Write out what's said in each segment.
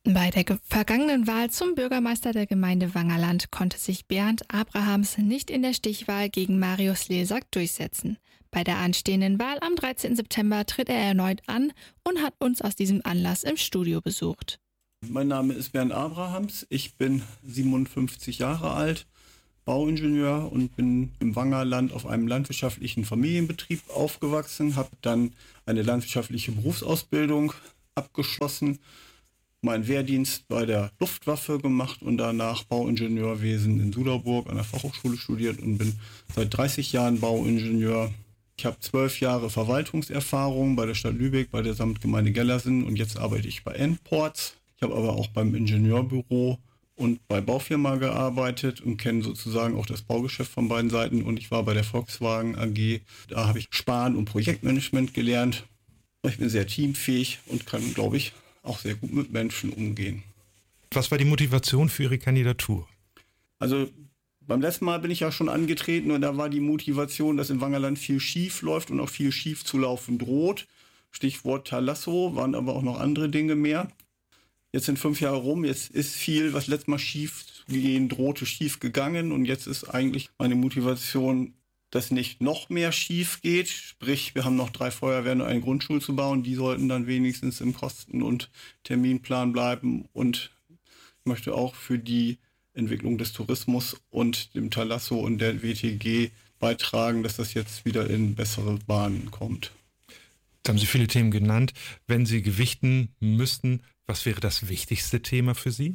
Bei der vergangenen Wahl zum Bürgermeister der Gemeinde Wangerland konnte sich Bernd Abrahams nicht in der Stichwahl gegen Marius Lelsack durchsetzen. Bei der anstehenden Wahl am 13. September tritt er erneut an und hat uns aus diesem Anlass im Studio besucht. Mein Name ist Bernd Abrahams, ich bin 57 Jahre alt, Bauingenieur und bin im Wangerland auf einem landwirtschaftlichen Familienbetrieb aufgewachsen, habe dann eine landwirtschaftliche Berufsausbildung abgeschlossen, meinen Wehrdienst bei der Luftwaffe gemacht und danach Bauingenieurwesen in Suderburg an der Fachhochschule studiert und bin seit 30 Jahren Bauingenieur. Ich habe 12 Jahre Verwaltungserfahrung bei der Stadt Lübeck, bei der Samtgemeinde Gellersen und jetzt arbeite ich bei Endports. Ich habe aber auch beim Ingenieurbüro und bei Baufirma gearbeitet und kenne sozusagen auch das Baugeschäft von beiden Seiten und ich war bei der Volkswagen AG. Da habe ich Sparen und Projektmanagement gelernt. Ich bin sehr teamfähig und kann, glaube ich, auch sehr gut mit Menschen umgehen. Was war die Motivation für Ihre Kandidatur? Also beim letzten Mal bin ich ja schon angetreten und da war die Motivation, dass in Wangerland viel schief läuft und auch viel schief zu laufen droht. Stichwort Thalasso, waren aber auch noch andere Dinge mehr. Jetzt sind 5 Jahre rum, jetzt ist viel, was letztes Mal schief gehen drohte, schief gegangen und jetzt ist eigentlich meine Motivation, dass nicht noch mehr schief geht. Sprich, wir haben noch 3 Feuerwehren und eine Grundschule zu bauen. Die sollten dann wenigstens im Kosten- und Terminplan bleiben. Und ich möchte auch für die Entwicklung des Tourismus und dem Thalasso und der WTG beitragen, dass das jetzt wieder in bessere Bahnen kommt. Jetzt haben Sie viele Themen genannt. Wenn Sie gewichten müssten, was wäre das wichtigste Thema für Sie?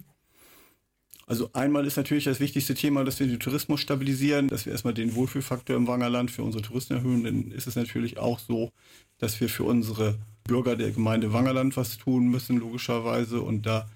Also einmal ist natürlich das wichtigste Thema, dass wir den Tourismus stabilisieren, dass wir erstmal den Wohlfühlfaktor im Wangerland für unsere Touristen erhöhen. Dann ist es natürlich auch so, dass wir für unsere Bürger der Gemeinde Wangerland was tun müssen, logischerweise. Und da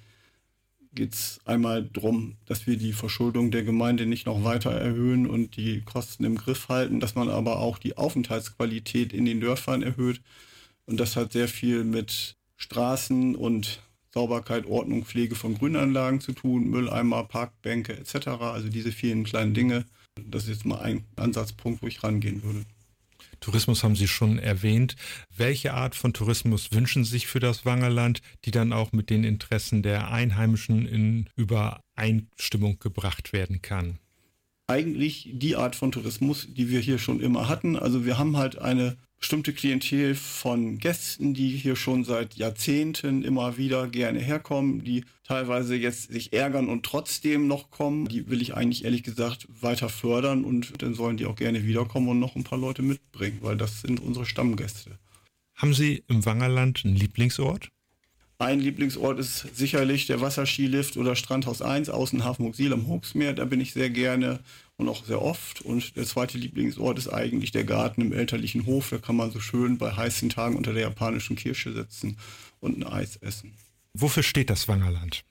geht es einmal darum, dass wir die Verschuldung der Gemeinde nicht noch weiter erhöhen und die Kosten im Griff halten, dass man aber auch die Aufenthaltsqualität in den Dörfern erhöht. Und das hat sehr viel mit Straßen und Sauberkeit, Ordnung, Pflege von Grünanlagen zu tun, Mülleimer, Parkbänke etc. Also diese vielen kleinen Dinge. Das ist jetzt mal ein Ansatzpunkt, wo ich rangehen würde. Tourismus haben Sie schon erwähnt. Welche Art von Tourismus wünschen Sie sich für das Wangerland, die dann auch mit den Interessen der Einheimischen in Übereinstimmung gebracht werden kann? Eigentlich die Art von Tourismus, die wir hier schon immer hatten. Also wir haben halt eine bestimmte Klientel von Gästen, die hier schon seit Jahrzehnten immer wieder gerne herkommen, die teilweise jetzt sich ärgern und trotzdem noch kommen. Die will ich eigentlich ehrlich gesagt weiter fördern und dann sollen die auch gerne wiederkommen und noch ein paar Leute mitbringen, weil das sind unsere Stammgäste. Haben Sie im Wangerland einen Lieblingsort? Ein Lieblingsort ist sicherlich der Wasserskilift oder Strandhaus 1 außen Hafenburg-Siel am Hochsmeer. Da bin ich sehr gerne und auch sehr oft. Und der zweite Lieblingsort ist eigentlich der Garten im elterlichen Hof. Da kann man so schön bei heißen Tagen unter der japanischen Kirsche sitzen und ein Eis essen. Wofür steht das Wangerland?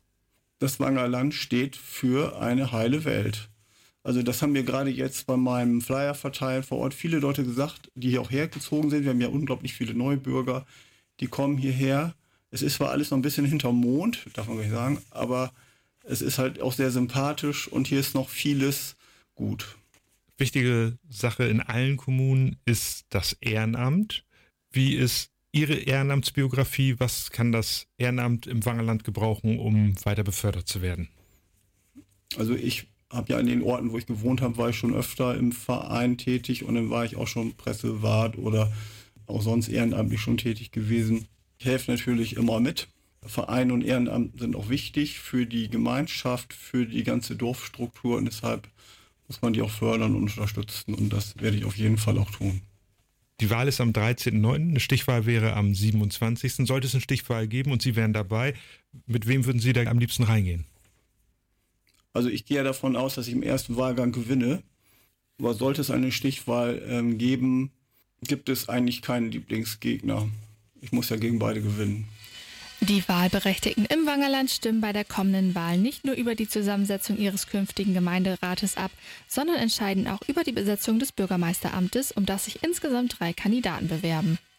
Das Wangerland steht für eine heile Welt. Also das haben wir gerade jetzt bei meinem Flyer verteilen vor Ort viele Leute gesagt, die hier auch hergezogen sind. Wir haben ja unglaublich viele Neubürger, die kommen hierher. Es ist zwar alles noch ein bisschen hinterm Mond, darf man gar nicht sagen, aber es ist halt auch sehr sympathisch und hier ist noch vieles gut. Wichtige Sache in allen Kommunen ist das Ehrenamt. Wie ist Ihre Ehrenamtsbiografie? Was kann das Ehrenamt im Wangerland gebrauchen, um weiter befördert zu werden? Also ich habe ja an den Orten, wo ich gewohnt habe, war ich schon öfter im Verein tätig und dann war ich auch schon Pressewart oder auch sonst ehrenamtlich schon tätig gewesen. Ich helfe natürlich immer mit. Verein und Ehrenamt sind auch wichtig für die Gemeinschaft, für die ganze Dorfstruktur und deshalb muss man die auch fördern und unterstützen und das werde ich auf jeden Fall auch tun. Die Wahl ist am 13.09., eine Stichwahl wäre am 27. Sollte es eine Stichwahl geben und Sie wären dabei, mit wem würden Sie da am liebsten reingehen? Also ich gehe ja davon aus, dass ich im ersten Wahlgang gewinne, aber sollte es eine Stichwahl geben, gibt es eigentlich keinen Lieblingsgegner. Ich muss ja gegen beide gewinnen. Die Wahlberechtigten im Wangerland stimmen bei der kommenden Wahl nicht nur über die Zusammensetzung ihres künftigen Gemeinderates ab, sondern entscheiden auch über die Besetzung des Bürgermeisteramtes, um das sich insgesamt 3 Kandidaten bewerben.